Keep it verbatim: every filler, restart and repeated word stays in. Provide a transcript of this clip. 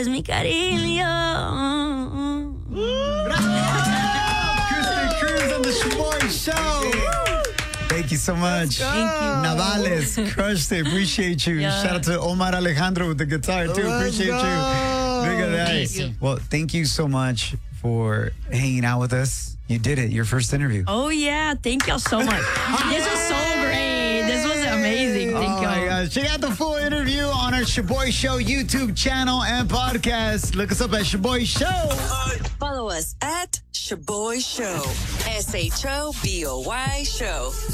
Es mi cariño. Kristen Cruz on the Shaboy Show. Thank you so much. Thank you. Navales, crushed it. Appreciate you. Yeah. Shout out to Omar Alejandro with the guitar, too. Let's Appreciate go. you. Look at that. Thank you. Well, thank you so much for hanging out with us. You did it. Your first interview. Oh, yeah. Thank y'all so much. This was so great. This was amazing. Thank Oh my y'all. gosh. Check out the full interview on our Shaboy Show YouTube channel and podcast. Look us up at Shaboy Show. Follow us at Shaboy Show. S H O B O Y Show.